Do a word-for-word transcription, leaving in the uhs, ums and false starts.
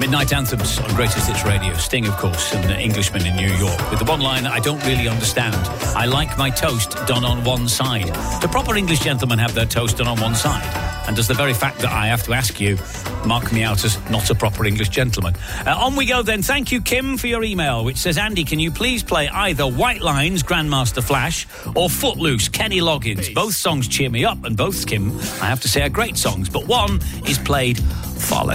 Midnight Anthems on Greatest Hits Radio. Sting, of course, and the Englishman in New York. With the one line I don't really understand. I like my toast done on one side. Do proper English gentlemen have their toast done on one side? And does the very fact that I have to ask you mark me out as not a proper English gentleman? Uh, on we go then. Thank you, Kim, for your email, which says, Andy, can you please play either White Lines, Grandmaster Flash, or Footloose, Kenny Loggins? Both songs cheer me up, and both, Kim, I have to say, are great songs, but one is played far less